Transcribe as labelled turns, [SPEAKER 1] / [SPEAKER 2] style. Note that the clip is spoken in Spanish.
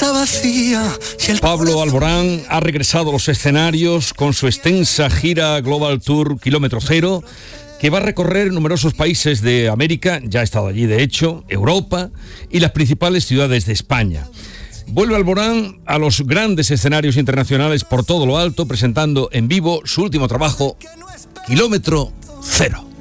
[SPEAKER 1] casa vacía.
[SPEAKER 2] Pablo Alborán ha regresado a los escenarios con su extensa gira Global Tour Kilómetro Cero, que va a recorrer numerosos países de América, ya ha estado allí de hecho, Europa y las principales ciudades de España. Vuelve Alborán a los grandes escenarios internacionales por todo lo alto, presentando en vivo su último trabajo, Kilómetro Cero.